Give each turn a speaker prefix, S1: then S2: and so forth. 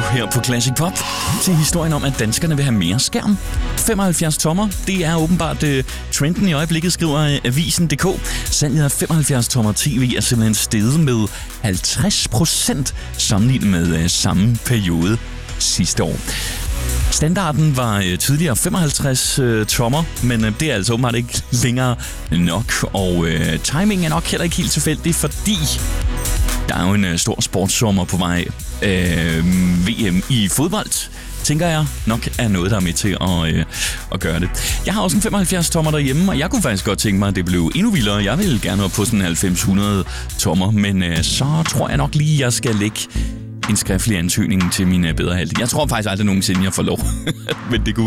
S1: her på Classic Pop til historien om, at danskerne vil have mere skærm. 75 tommer, det er åbenbart trenden i øjeblikket, skriver Avisen.dk. Salget af 75 tommer tv er simpelthen steget med 50% sammenlignet med samme periode sidste år. Standarden var tidligere 55 tommer, men det er altså åbenbart ikke længere nok, og timingen er nok heller ikke helt tilfældig, fordi der er jo en stor sportssommer på vej. VM i fodbold, tænker jeg nok er noget, der er med til at gøre det. Jeg har også en 75 tommer derhjemme, og jeg kunne faktisk godt tænke mig, at det blev endnu vildere. Jeg vil gerne op på sådan 90-100 tommer, men så tror jeg nok lige, jeg skal lægge en skriftlig ansøgning til mine bedre halvdel. Jeg tror faktisk aldrig nogensinde, jeg får lov, men det kunne